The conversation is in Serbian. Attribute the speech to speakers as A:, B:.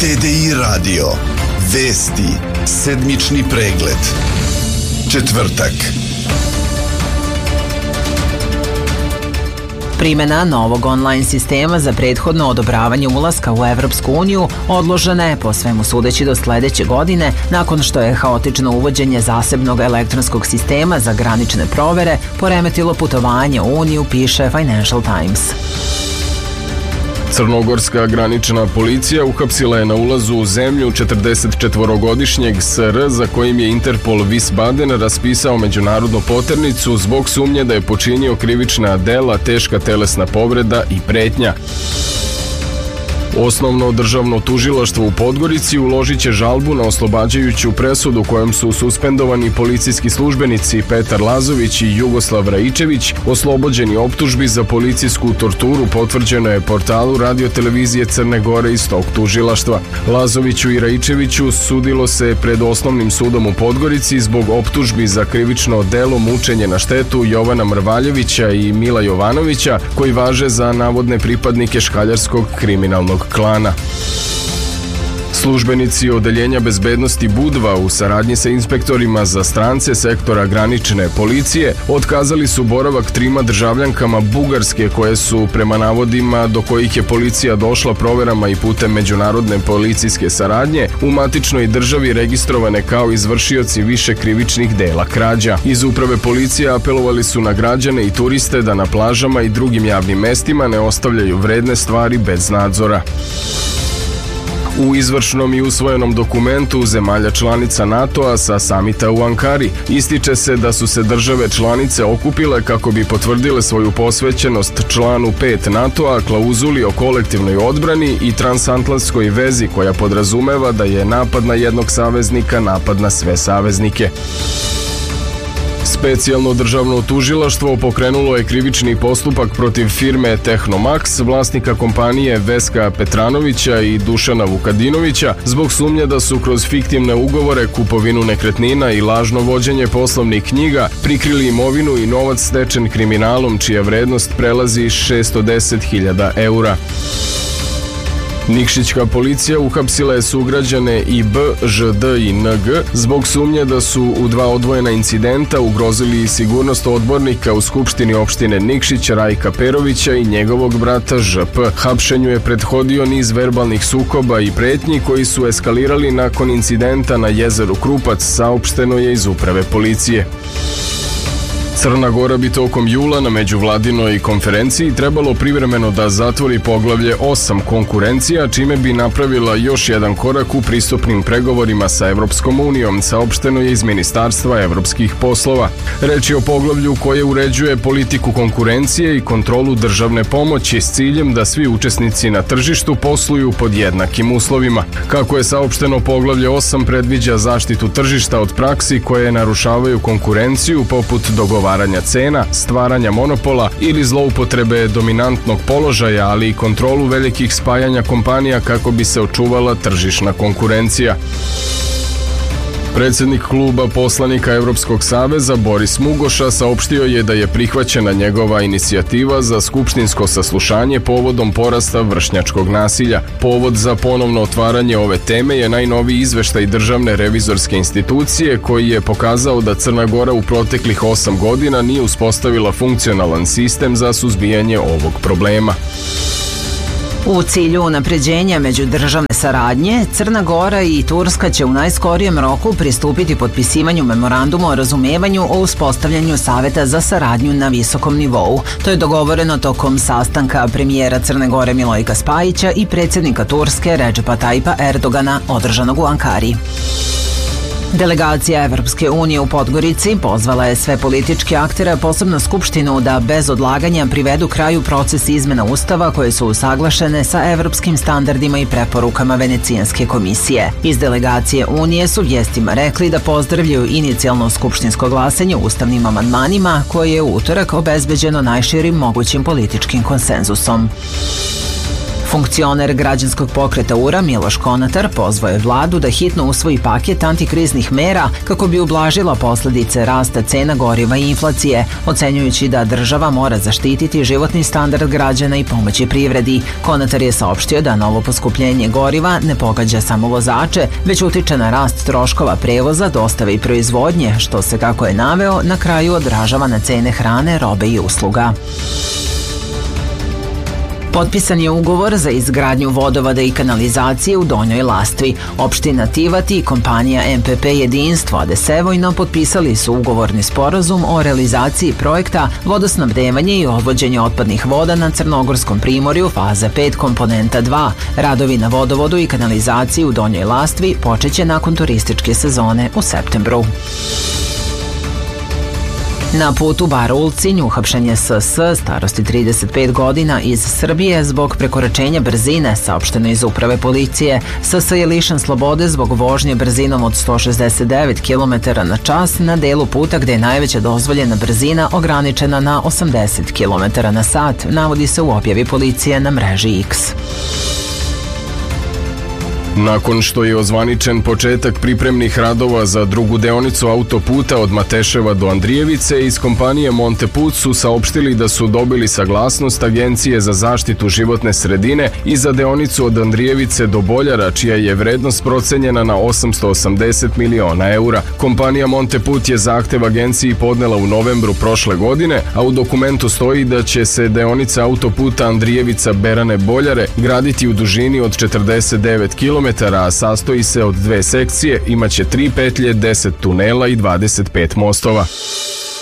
A: TDI radio. Vesti. Sedmični pregled. Četvrtak.
B: Primjena novog online sistema za prethodno odobravanje ulaska u Evropsku uniju odložena je po svemu sudeći do sledeće godine nakon što je haotično uvođenje zasebnog elektronskog sistema za granične provere poremetilo putovanje u Uniju, piše Financial Times.
C: Crnogorska granična policija uhapsila je na ulazu u zemlju 44-godišnjeg SR za kojim je Interpol Wiesbaden raspisao međunarodnu poternicu zbog sumnje da je počinio krivična dela, teška telesna povreda i pretnja. Osnovno državno tužilaštvo u Podgorici uložit će žalbu na oslobađajuću presudu kojom su suspendovani policijski službenici Petar Lazović i Jugoslav Raičević oslobođeni optužbi za policijsku torturu, potvrđeno je portalu Radio-televizije Crne Gore iz tog tužilaštva. Lazoviću i Raičeviću sudilo se pred Osnovnim sudom u Podgorici zbog optužbi za krivično delo mučenje na štetu Jovana Mrvaljevića i Mila Jovanovića, koji važe za navodne pripadnike škaljarskog kriminalnog klana. Službenici Odeljenja bezbednosti Budva u saradnji sa inspektorima za strance sektora granične policije otkazali su boravak trima državljankama Bugarske koje su, prema navodima do kojih je policija došla proverama i putem međunarodne policijske saradnje, u matičnoj državi registrovane kao izvršioci više krivičnih dela krađa. Iz uprave policije apelovali su na građane i turiste da na plažama i drugim javnim mestima ne ostavljaju vredne stvari bez nadzora. U izvršnom i usvojenom dokumentu zemalja članica NATO-a sa samita u Ankari ističe se da su se države članice okupile kako bi potvrdile svoju posvećenost članu 5 NATO-a, klauzuli o kolektivnoj odbrani i transatlantskoj vezi koja podrazumeva da je napad na jednog saveznika napad na sve saveznike. Specijalno državno tužilaštvo pokrenulo je krivični postupak protiv firme Tehnomax, vlasnika kompanije Veska Petranovića i Dušana Vukadinovića, zbog sumnje da su kroz fiktivne ugovore, kupovinu nekretnina i lažno vođenje poslovnih knjiga prikrili imovinu i novac stečen kriminalom čija vrednost prelazi 610.000 eura. Nikšićka policija uhapsila je sugrađane IB, ŽD i NG zbog sumnje da su u dva odvojena incidenta ugrozili sigurnost odbornika u Skupštini opštine Nikšić Rajka Perovića i njegovog brata ŽP. Hapšenju je prethodio niz verbalnih sukoba i pretnji koji su eskalirali nakon incidenta na jezeru Krupac, saopšteno je iz uprave policije. Crna Gora bi tokom jula na međuvladinoj konferenciji trebalo privremeno da zatvori poglavlje 8 konkurencija, čime bi napravila još jedan korak u pristupnim pregovorima sa Evropskom unijom, saopšteno je iz Ministarstva evropskih poslova. Reč je o poglavlju koje uređuje politiku konkurencije i kontrolu državne pomoći s ciljem da svi učesnici na tržištu posluju pod jednakim uslovima. Kako je saopšteno, poglavlje 8 predviđa zaštitu tržišta od praksi koje narušavaju konkurenciju poput dogovaranja cena, stvaranja monopola ili zloupotrebe dominantnog položaja, ali i kontrolu velikih spajanja kompanija kako bi se očuvala tržišna konkurencija. Predsednik kluba poslanika Evropskog saveza Boris Mugoša saopštio je da je prihvaćena njegova inicijativa za skupštinsko saslušanje povodom porasta vršnjačkog nasilja. Povod za ponovno otvaranje ove teme je najnoviji izveštaj Državne revizorske institucije koji je pokazao da Crna Gora u proteklih 8 godina nije uspostavila funkcionalan sistem za suzbijanje ovog problema.
B: U cilju unapređenja međudržavne saradnje, Crna Gora i Turska će u najskorijem roku pristupiti potpisivanju memoranduma o razumevanju o uspostavljanju Saveta za saradnju na visokom nivou. To je dogovoreno tokom sastanka premijera Crne Gore Milojka Spajića i predsjednika Turske Redžepa Tajipa Erdogana održanog u Ankari. Delegacija Evropske unije u Podgorici pozvala je sve političke aktere, posebno Skupštinu, da bez odlaganja privedu kraju proces izmena Ustava koje su usaglašene sa evropskim standardima i preporukama Venecijanske komisije. Iz delegacije Unije su vijestima rekli da pozdravljaju inicijalno skupštinsko glasanje ustavnim amandmanima koje je u utorak obezbeđeno najširim mogućim političkim konsenzusom. Funkcioner građanskog pokreta URA Miloš Konatar pozvao je vladu da hitno usvoji paket antikriznih mera kako bi ublažila posledice rasta cena goriva i inflacije, ocenjujući da država mora zaštititi životni standard građana i pomoći privredi. Konatar je saopštio da novo poskupljenje goriva ne pogađa samo vozače, već utiče na rast troškova prevoza, dostave i proizvodnje, što se, kako je naveo, na kraju odražava na cene hrane, robe i usluga. Potpisan je ugovor za izgradnju vodovoda i kanalizacije u Donjoj Lastvi. Opština Tivati i kompanija MPP Jedinstvo AD Sevojno potpisali su ugovorni sporazum o realizaciji projekta vodosnabdevanje i odvođenje otpadnih voda na Crnogorskom primorju faza 5 komponenta 2. Radovi na vodovodu i kanalizaciji u Donjoj Lastvi počeće nakon turističke sezone u septembru. Na putu bar Ulcinj uhapšen je SS starosti 35 godina iz Srbije zbog prekoračenja brzine, saopšteno iz uprave policije. SS je lišen slobode zbog vožnje brzinom od 169 km na čas na delu puta gde je najveća dozvoljena brzina ograničena na 80 km na sat, navodi se u objavi policije na mreži X.
C: Nakon što je ozvaničen početak pripremnih radova za drugu deonicu autoputa od Mateševa do Andrijevice, iz kompanije Monteput su saopštili da su dobili saglasnost Agencije za zaštitu životne sredine i za deonicu od Andrijevice do Boljara, čija je vrednost procenjena na 880 miliona eura. Kompanija Monteput je zahtev agenciji podnela u novembru prošle godine, a u dokumentu stoji da će se deonica autoputa Andrijevica-Berane-Boljare graditi u dužini od 49 km, a sastoji se od 2 sekcije, imaće 3 petlje, 10 tunela i 25 mostova.